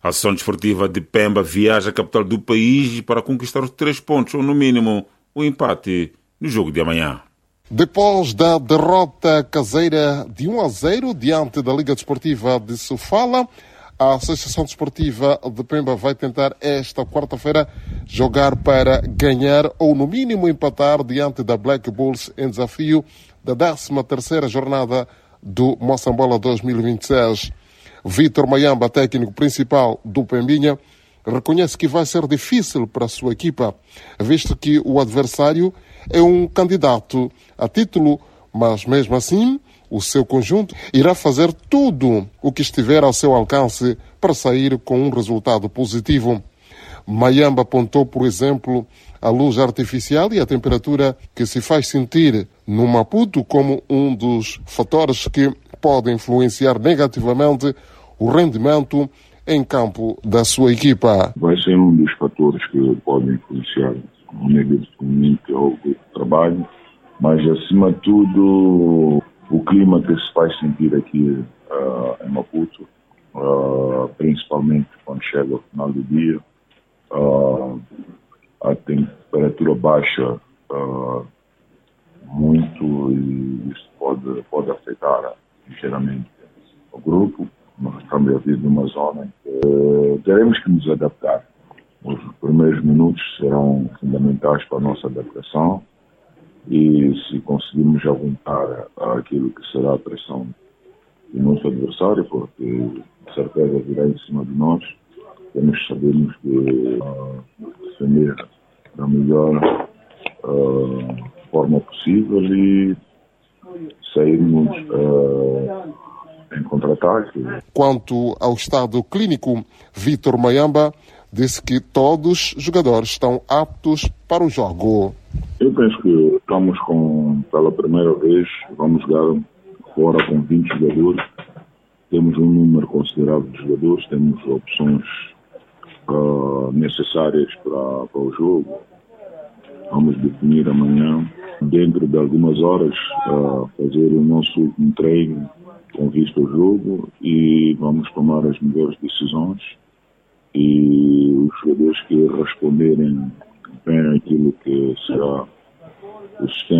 A Associação Desportiva de Pemba viaja à capital do país para conquistar os 3 pontos, ou no mínimo o empate, no jogo de amanhã. Depois da derrota caseira de 1-0 diante da Liga Desportiva de Sofala, a Associação Desportiva de Pemba vai tentar esta quarta-feira jogar para ganhar ou no mínimo empatar diante da Black Bulls em desafio da 13ª jornada do Moçambola 2026. Vítor Mayamba, técnico principal do Pembinha, reconhece que vai ser difícil para a sua equipa, visto que o adversário é um candidato a título, mas mesmo assim o seu conjunto irá fazer tudo o que estiver ao seu alcance para sair com um resultado positivo. Mayamba apontou, por exemplo, a luz artificial e a temperatura que se faz sentir no Maputo como um dos fatores que podem influenciar negativamente o rendimento em campo da sua equipa. Vai ser um dos fatores que podem influenciar negativamente ao grupo de trabalho, mas acima de tudo o clima que se faz sentir aqui em Maputo, principalmente quando chega ao final do dia, a temperatura baixa muito e isso pode afetar ligeiramente o grupo. Nós estamos a vir de uma zona que teremos que nos adaptar. Os primeiros minutos serão fundamentais para a nossa adaptação e se conseguirmos aguentar aquilo que será a pressão do nosso adversário, porque de certeza virá em cima de nós, temos que sabermos que defender da melhor forma possível e sairmos em contra-ataque. Quanto ao estado clínico, Vítor Mayamba disse que todos os jogadores estão aptos para o jogo. Eu penso que estamos pela primeira vez, vamos jogar fora com 20 jogadores. Temos um número considerável de jogadores, temos opções necessárias para o jogo. Vamos definir amanhã, dentro de algumas horas, fazer o nosso último treino com vista ao jogo e vamos tomar as melhores decisões. E os jogadores que responderem bem aquilo que será o sistema